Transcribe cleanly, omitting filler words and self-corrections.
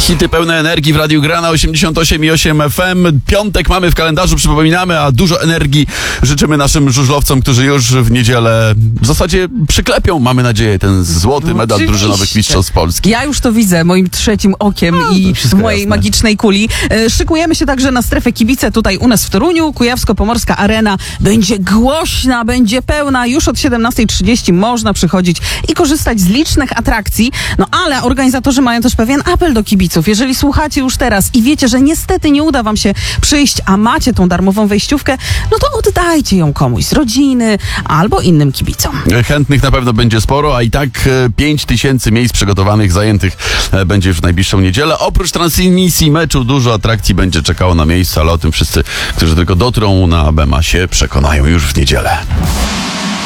Hity pełne energii w Radiu Grana 88,8 FM. Piątek mamy w kalendarzu, przypominamy, a dużo energii życzymy naszym żużlowcom, którzy już w niedzielę w zasadzie przyklepią, mamy nadzieję, ten złoty medal drużynowych mistrzostw Polski. Ja już to widzę moim trzecim okiem i w mojej jasne. magicznej kuli. Szykujemy się także na strefę kibice tutaj u nas w Toruniu. Kujawsko-Pomorska Arena będzie głośna, będzie pełna. Już od 17:30 można przychodzić i korzystać z licznych atrakcji. No ale organizatorzy mają też pewien apel do kibiców. Jeżeli słuchacie już teraz i wiecie, że niestety nie uda wam się przyjść, a macie tą darmową wejściówkę, no to oddajcie ją komuś z rodziny albo innym kibicom. Chętnych na pewno będzie sporo, a i tak 5000 miejsc przygotowanych, zajętych będzie już w najbliższą niedzielę. Oprócz transmisji meczu dużo atrakcji będzie czekało na miejsce, ale o tym wszyscy, którzy tylko dotrą na Bema, się przekonają już w niedzielę.